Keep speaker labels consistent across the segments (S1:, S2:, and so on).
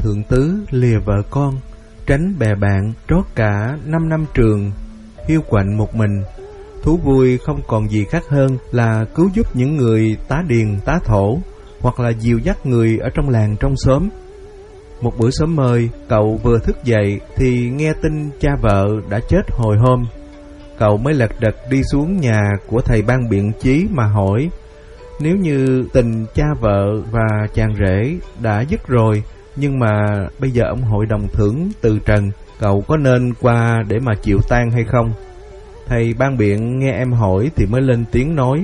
S1: thượng tứ lìa vợ con, tránh bè bạn, trót cả 5 năm trường, hiu quạnh một mình. Thú vui không còn gì khác hơn là cứu giúp những người tá điền tá thổ, hoặc là dìu dắt người ở trong làng trong xóm. Một bữa sớm mời, cậu vừa thức dậy thì nghe tin cha vợ đã chết hồi hôm. Cậu mới lật đật đi xuống nhà của thầy ban biện chí mà hỏi, nếu như tình cha vợ và chàng rể đã dứt rồi, nhưng mà bây giờ ông hội đồng thưởng từ trần, cậu có nên qua để mà chịu tang hay không? Thầy ban biện nghe em hỏi thì mới lên tiếng nói,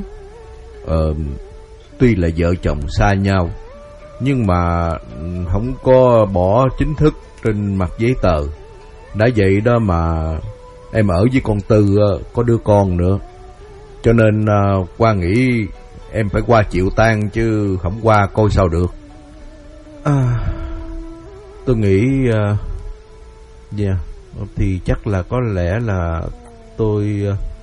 S2: tuy là vợ chồng xa nhau, nhưng mà không có bỏ chính thức trên mặt giấy tờ. Đã vậy đó mà em ở với con Tư có đứa con nữa, cho nên qua nghĩ em phải qua chịu tang chứ không qua coi sao được.
S1: Tôi nghĩ thì chắc là có lẽ là tôi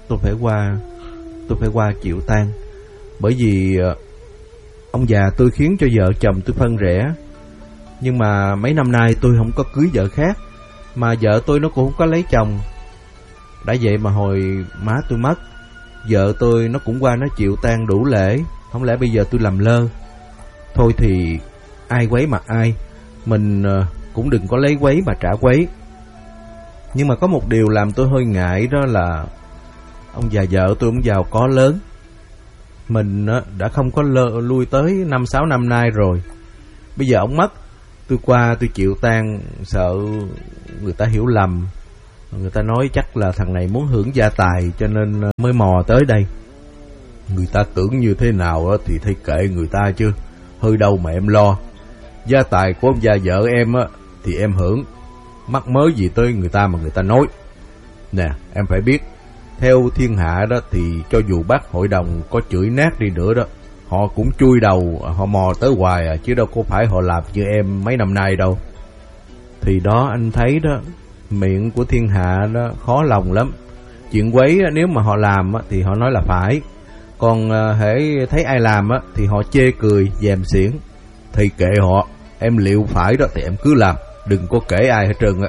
S1: phải qua chịu tang, bởi vì ông già tôi khiến cho vợ chồng tôi phân rẽ. Nhưng mà mấy năm nay tôi không có cưới vợ khác, mà vợ tôi nó cũng không có lấy chồng. Đã vậy mà hồi má tôi mất, vợ tôi nó cũng qua nó chịu tang đủ lễ. Không lẽ bây giờ tôi làm lơ? Thôi thì ai quấy mặt ai, mình cũng đừng có lấy quấy mà trả quấy. Nhưng mà có một điều làm tôi hơi ngại, đó là ông già vợ tôi cũng giàu có lớn. Mình đã không có lui tới 5-6 năm nay rồi. Bây giờ ông mất, tôi qua tôi chịu tang, sợ người ta hiểu lầm. Người ta nói chắc là thằng này muốn hưởng gia tài cho nên mới mò tới đây.
S2: Người ta tưởng như thế nào thì thấy kệ người ta chứ, hơi đâu mà em lo. Gia tài của ông già vợ em thì em hưởng, mắc mớ gì tới người ta mà người ta nói. Nè, em phải biết, theo thiên hạ đó thì cho dù bác hội đồng có chửi nát đi nữa đó, họ cũng chui đầu, họ mò tới hoài chứ đâu có phải họ làm như em mấy năm nay đâu.
S1: Thì đó anh thấy đó, miệng của thiên hạ đó khó lòng lắm. Chuyện quấy nếu mà họ làm thì họ nói là phải, còn hễ thấy ai làm thì họ chê cười dèm xiển.
S2: Thì kệ họ, em liệu phải đó thì em cứ làm, đừng có kể ai hết trơn á.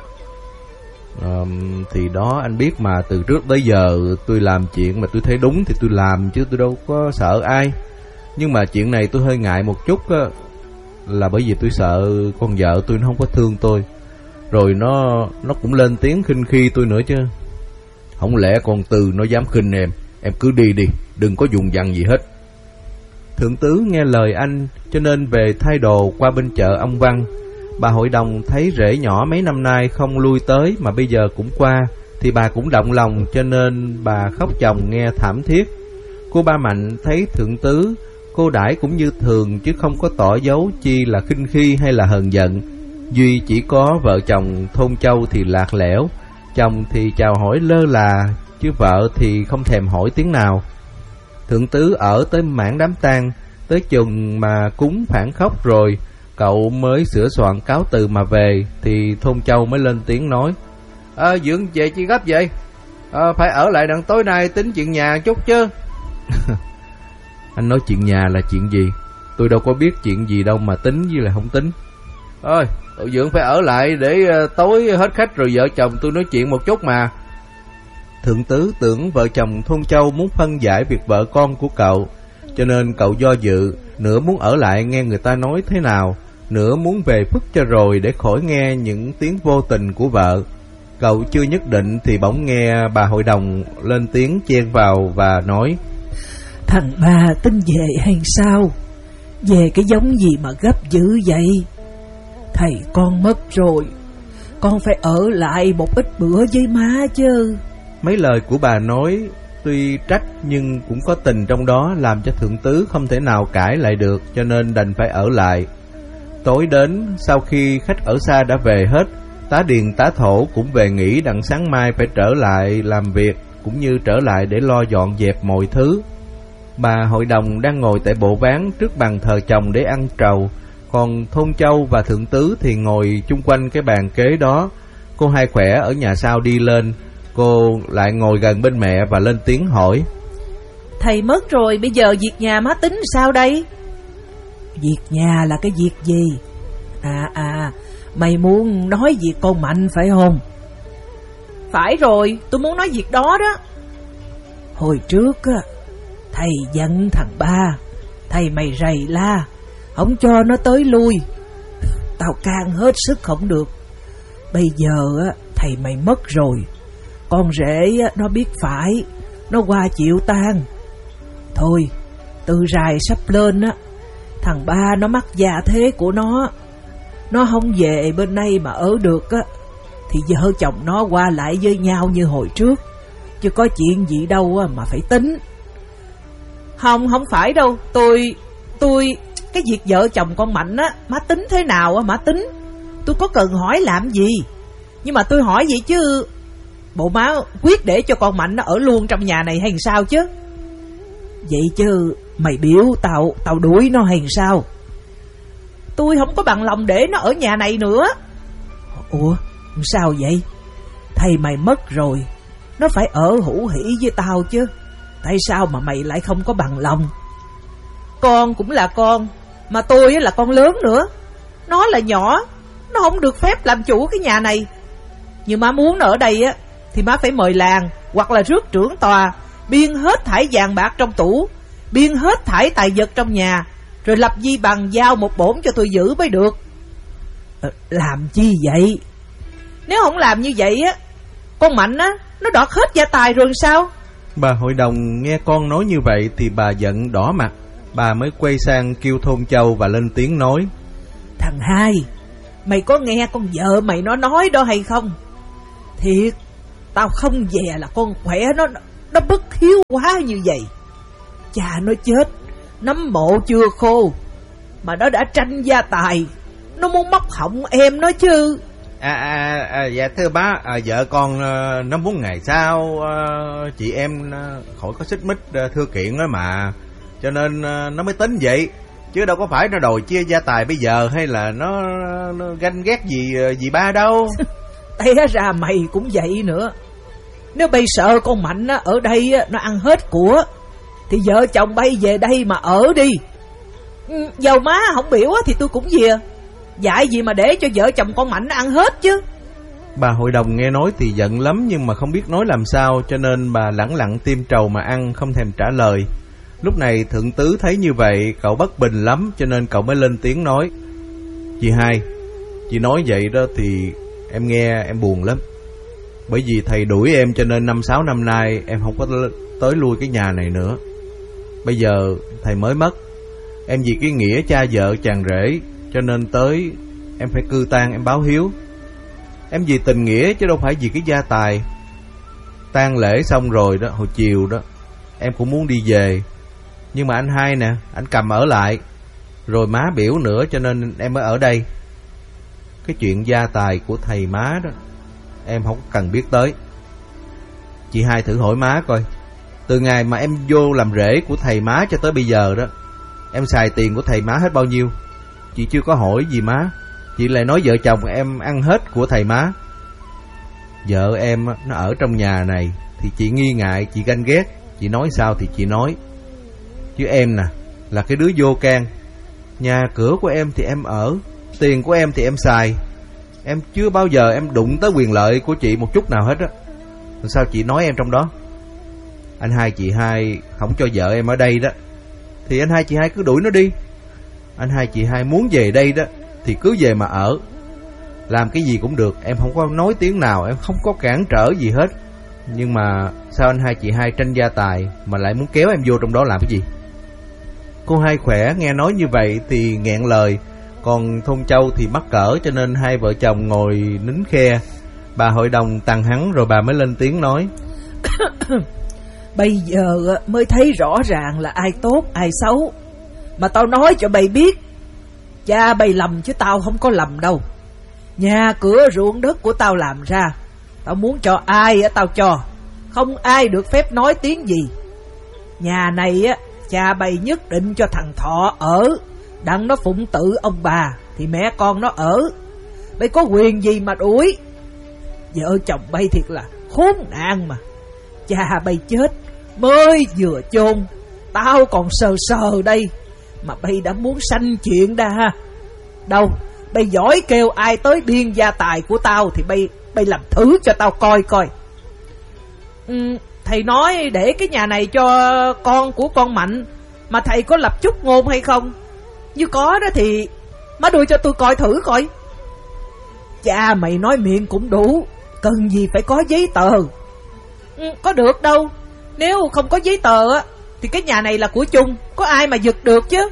S1: Thì đó anh biết mà, từ trước tới giờ tôi làm chuyện mà tôi thấy đúng thì tôi làm, chứ tôi đâu có sợ ai. Nhưng mà chuyện này tôi hơi ngại một chút là bởi vì tôi sợ con vợ tôi nó không có thương tôi, rồi nó cũng lên tiếng khinh khi tôi nữa chứ.
S2: Không lẽ con Tư nó dám khinh em cứ đi đi, đừng có dùng dằn gì hết.
S1: Thượng tứ nghe lời anh cho nên về thay đồ qua bên chợ ông Văn. Bà hội đồng thấy rể nhỏ mấy năm nay không lui tới mà bây giờ cũng qua, thì bà cũng động lòng, cho nên bà khóc chồng nghe thảm thiết. Cô ba Mạnh thấy thượng tứ cô đãi cũng như thường, chứ không có tỏ dấu chi là khinh khi hay là hờn giận. Duy chỉ có vợ chồng thôn Châu thì lạc lẽo, chồng thì chào hỏi lơ là, chứ vợ thì không thèm hỏi tiếng nào. Thượng tứ ở tới mãn đám tang, tới chừng mà cúng phản khóc rồi, cậu mới sửa soạn cáo từ mà về, thì thôn Châu mới lên tiếng nói, Dưỡng về chi gấp vậy? Phải ở lại đằng tối nay tính chuyện nhà chút chứ. Anh nói chuyện nhà là chuyện gì? Tôi đâu có biết chuyện gì đâu mà tính với là không tính. Cậu Dưỡng phải ở lại để tối hết khách rồi vợ chồng tôi nói chuyện một chút mà. Thượng tứ tưởng vợ chồng thôn Châu muốn phân giải việc vợ con của cậu, cho nên cậu do dự, nửa muốn ở lại nghe người ta nói thế nào, nửa muốn về phức cho rồi để khỏi nghe những tiếng vô tình của vợ. Cậu chưa nhất định thì bỗng nghe bà hội đồng lên tiếng chen vào và nói,
S3: thằng ba tính về hay sao? Về cái giống gì mà gấp dữ vậy? Thầy con mất rồi, con phải ở lại một ít bữa với má chứ.
S1: Mấy lời của bà nói tuy trách nhưng cũng có tình trong đó, làm cho thượng tứ không thể nào cãi lại được, cho nên đành phải ở lại. Tối đến, sau khi khách ở xa đã về hết, tá điền tá thổ cũng về nghỉ, đặng sáng mai phải trở lại làm việc, cũng như trở lại để lo dọn dẹp mọi thứ. Bà hội đồng đang ngồi tại bộ ván trước bàn thờ chồng để ăn trầu, còn thôn Châu và thượng tứ thì ngồi chung quanh cái bàn kế đó. Cô Hai Khỏe ở nhà sau đi lên, cô lại ngồi gần bên mẹ và lên tiếng hỏi,
S4: thầy mất rồi, bây giờ việc nhà má tính sao đây?
S3: Việc nhà là cái việc gì? Mày muốn nói việc con Mạnh phải không?
S4: Phải rồi, tôi muốn nói việc đó đó.
S3: Hồi trước á, thầy giận thằng Ba, thầy mày rầy la, không cho nó tới lui. Tao can hết sức không được. Bây giờ á, thầy mày mất rồi, con rể á, nó biết phải, nó qua chịu tang. Thôi, Tư Rài sắp lên á, thằng Ba nó mắc già thế của nó không về bên đây mà ở được á, thì vợ chồng nó qua lại với nhau như hồi trước, chứ có chuyện gì đâu á mà phải tính.
S4: Không phải đâu, tôi cái việc vợ chồng con Mạnh á, má tính thế nào á má tính, tôi có cần hỏi làm gì. Nhưng mà tôi hỏi vậy chứ, bộ má quyết để cho con Mạnh nó ở luôn trong nhà này hay sao chứ?
S3: Vậy chứ mày biểu tao đuổi nó hay sao?
S4: Tôi không có bằng lòng để nó ở nhà này nữa.
S3: Ủa, sao vậy? Thầy mày mất rồi, nó phải ở hữu hỉ với tao chứ. Tại sao mà mày lại không có bằng lòng?
S4: Con cũng là con, mà tôi là con lớn nữa. Nó là nhỏ, nó không được phép làm chủ cái nhà này. Nhưng má muốn nó ở đây á, thì má phải mời làng hoặc là rước trưởng tòa, biên hết thải vàng bạc trong tủ, biên hết thải tài vật trong nhà, rồi lập di bằng giao một bổn cho tôi giữ mới được.
S3: Làm chi vậy?
S4: Nếu không làm như vậy á, con Mạnh á, nó đoạt hết gia tài rồi sao?
S1: Bà hội đồng nghe con nói như vậy thì bà giận đỏ mặt. Bà mới quay sang kêu Thôn Châu và lên tiếng nói:
S3: Thằng Hai, mày có nghe con vợ mày nó nói đó hay không? Thiệt, tao không dè là con khỏe nó bất hiếu quá như vậy. Cha nó chết, nấm mộ chưa khô, mà nó đã tranh gia tài, nó muốn móc họng em nó chứ.
S2: Dạ thưa bá, vợ con nó muốn ngày sau chị em khỏi có xích mích thưa kiện đó mà, cho nên nó mới tính vậy, chứ đâu có phải nó đòi chia gia tài bây giờ, hay là nó ganh ghét gì ba đâu.
S3: Té ra mày cũng vậy nữa. Nếu bây sợ con Mạnh ở đây nó ăn hết của, thì vợ chồng bay về đây mà ở đi.
S4: Dầu má không biểu thì tôi cũng về. Dạy gì mà để cho vợ chồng con Mạnh nó ăn hết chứ.
S1: Bà hội đồng nghe nói thì giận lắm, nhưng mà không biết nói làm sao, cho nên bà lẳng lặng tiêm trầu mà ăn, không thèm trả lời. Lúc này Thượng Tứ thấy như vậy, cậu bất bình lắm, cho nên cậu mới lên tiếng nói: Chị Hai, chị nói vậy đó thì em nghe em buồn lắm. Bởi vì thầy đuổi em cho nên 5-6 năm nay em không có tới lui cái nhà này nữa. Bây giờ thầy mới mất, em vì cái nghĩa cha vợ chàng rể cho nên tới em phải cư tang em báo hiếu. Em vì tình nghĩa chứ đâu phải vì cái gia tài. Tang lễ xong rồi đó, hồi chiều đó em cũng muốn đi về, nhưng mà anh Hai nè, anh cầm ở lại, rồi má biểu nữa cho nên em mới ở đây. Cái chuyện gia tài của thầy má đó em không cần biết tới. Chị Hai thử hỏi má coi, từ ngày mà em vô làm rể của thầy má cho tới bây giờ đó, em xài tiền của thầy má hết bao nhiêu? Chị chưa có hỏi gì má, chị lại nói vợ chồng em ăn hết của thầy má. Vợ em nó ở trong nhà này thì chị nghi ngại, chị ganh ghét, chị nói sao thì chị nói. Chứ em nè, là cái đứa vô can. Nhà cửa của em thì em ở, tiền của em thì em xài. Em chưa bao giờ em đụng tới quyền lợi của chị một chút nào hết á. Sao chị nói em trong đó? Anh Hai chị Hai không cho vợ em ở đây đó, thì anh Hai chị Hai cứ đuổi nó đi. Anh Hai chị Hai muốn về đây đó thì cứ về mà ở, làm cái gì cũng được, em không có nói tiếng nào, em không có cản trở gì hết. Nhưng mà sao anh Hai chị Hai tranh gia tài mà lại muốn kéo em vô trong đó làm cái gì? Cô Hai khỏe nghe nói như vậy thì nghẹn lời, còn Thôn Châu thì mắc cỡ, cho nên hai vợ chồng ngồi nín khe. Bà hội đồng tằng hắn rồi bà mới lên tiếng nói:
S3: Bây giờ mới thấy rõ ràng là ai tốt ai xấu. Mà tao nói cho bày biết, cha bày lầm chứ tao không có lầm đâu. Nhà cửa ruộng đất của tao làm ra, tao muốn cho ai tao cho, không ai được phép nói tiếng gì. Nhà này cha bày nhất định cho thằng Thọ ở, đặng nó phụng tự ông bà thì mẹ con nó ở. Bày có quyền gì mà đuổi? Vợ chồng bay thiệt là khốn nạn mà. Cha bay chết mới vừa chôn, tao còn sờ đây mà bay đã muốn sanh chuyện đa. Đâu,
S4: Bây giỏi kêu ai tới điên gia tài của tao thì bây làm thử cho tao coi coi. Thầy nói để cái nhà này cho con của con Mạnh, mà thầy có lập chúc ngôn hay không? Như có đó thì má đưa cho tôi coi thử coi. Cha mày nói miệng cũng đủ, cần gì phải có giấy tờ. Có được đâu. Nếu không có giấy tờ á thì cái nhà này là của chung, có ai mà giật được chứ.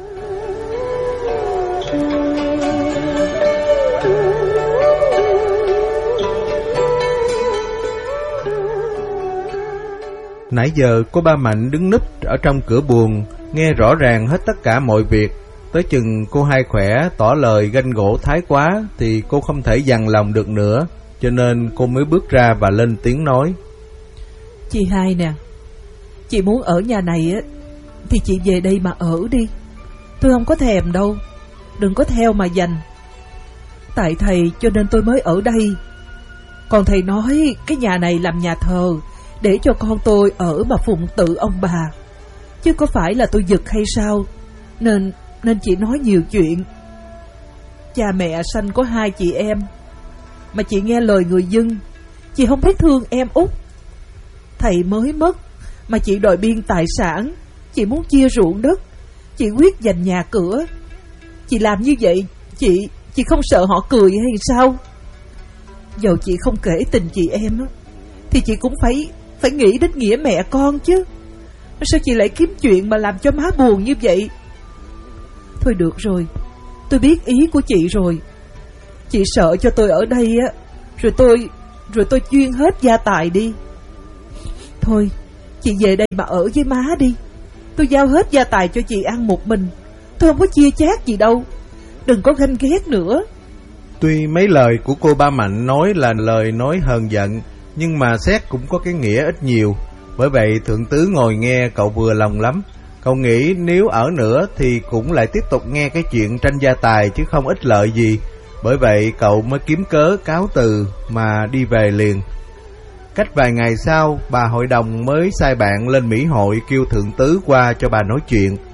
S1: Nãy giờ cô ba Mạnh đứng núp ở trong cửa buồng, nghe rõ ràng hết tất cả mọi việc. Tới chừng cô Hai Khỏe tỏ lời ganh gỗ thái quá thì cô không thể dằn lòng được nữa, cho nên cô mới bước ra và lên tiếng nói.
S3: Chị Hai nè, chị muốn ở nhà này á thì chị về đây mà ở đi. Tôi không có thèm đâu, đừng có theo mà giành. Tại thầy cho nên tôi mới ở đây. Còn thầy nói cái nhà này làm nhà thờ để cho con tôi ở mà phụng tự ông bà, chứ có phải là tôi giật hay sao? Nên chị nói nhiều chuyện. Cha mẹ sanh có 2 chị em, mà chị nghe lời người dân, chị không biết thương em út. Thầy mới mất mà chị đòi biên tài sản, chị muốn chia ruộng đất, chị quyết giành nhà cửa. Chị làm như vậy, chị không sợ họ cười hay sao? Dầu chị không kể tình chị em á, thì chị cũng phải nghĩ đến nghĩa mẹ con chứ. Sao chị lại kiếm chuyện mà làm cho má buồn như vậy? Thôi được rồi, tôi biết ý của chị rồi. Chị sợ cho tôi ở đây á, rồi tôi chuyên hết gia tài đi. Thôi, chị về đây mà ở với má đi. Tôi giao hết gia tài cho chị ăn một mình, tôi không có chia chác gì đâu. Đừng có ganh ghét nữa.
S1: Tuy mấy lời của cô ba Mạnh nói là lời nói hờn giận, nhưng mà xét cũng có cái nghĩa ít nhiều. Bởi vậy thượng tứ ngồi nghe cậu vừa lòng lắm. Cậu nghĩ nếu ở nữa thì cũng lại tiếp tục nghe cái chuyện tranh gia tài chứ không ích lợi gì. Bởi vậy cậu mới kiếm cớ cáo từ mà đi về liền. Cách vài ngày sau, bà hội đồng mới sai bạn lên Mỹ Hội kêu thượng tứ qua cho bà nói chuyện.